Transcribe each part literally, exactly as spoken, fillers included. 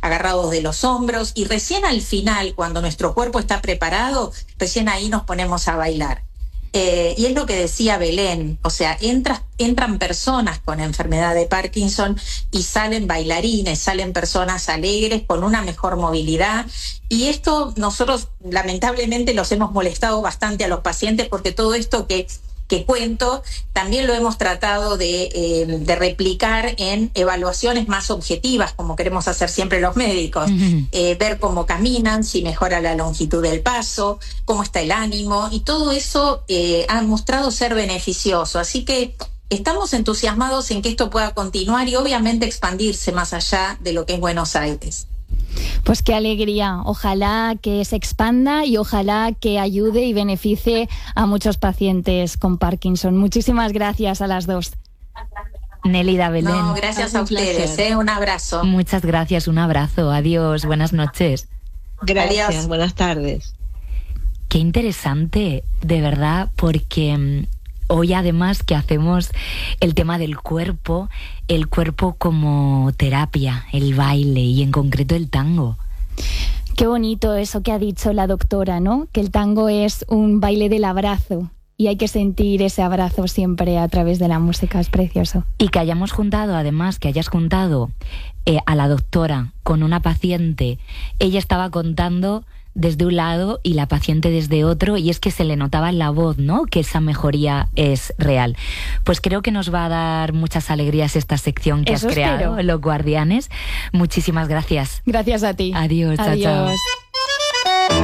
agarrados de los hombros, y recién al final, cuando nuestro cuerpo está preparado, recién ahí nos ponemos a bailar. Eh, y es lo que decía Belén, o sea, entras, entran personas con enfermedad de Parkinson y salen bailarines, salen personas alegres con una mejor movilidad, y esto nosotros lamentablemente los hemos molestado bastante a los pacientes, porque todo esto que que cuento, también lo hemos tratado de, eh, de replicar en evaluaciones más objetivas, como queremos hacer siempre los médicos. Uh-huh. Eh, ver cómo caminan, si mejora la longitud del paso, cómo está el ánimo, y todo eso eh, ha mostrado ser beneficioso. Así que estamos entusiasmados en que esto pueda continuar y obviamente expandirse más allá de lo que es Buenos Aires. Pues qué alegría, ojalá que se expanda y ojalá que ayude y beneficie a muchos pacientes con Parkinson. Muchísimas gracias a las dos. Nélida, Belén. No, gracias a ustedes, ¿eh? Un abrazo. Muchas gracias, un abrazo, adiós, buenas noches. Gracias, adiós. Buenas tardes. Qué interesante, de verdad, porque hoy además que hacemos el tema del cuerpo, el cuerpo como terapia, el baile y en concreto el tango. Qué bonito eso que ha dicho la doctora, ¿no? Que el tango es un baile del abrazo y hay que sentir ese abrazo siempre a través de la música, es precioso. Y que hayamos juntado, además, que hayas juntado eh, a la doctora con una paciente. Ella estaba contando desde un lado y la paciente desde otro, y es que se le notaba en la voz, ¿no?, que esa mejoría es real. Pues creo que nos va a dar muchas alegrías esta sección que Eso has creado, espero. Los Guardianes. Muchísimas gracias. Gracias a ti. Adiós, chao, Adiós. chao.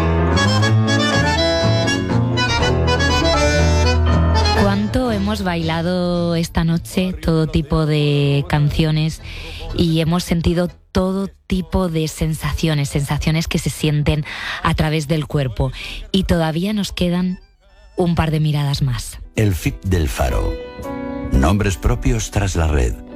¿Cuánto hemos bailado esta noche todo tipo de canciones y hemos sentido todo tipo de sensaciones, sensaciones que se sienten a través del cuerpo? Y todavía nos quedan un par de miradas más. El F I P del Faro. Nombres propios tras la red.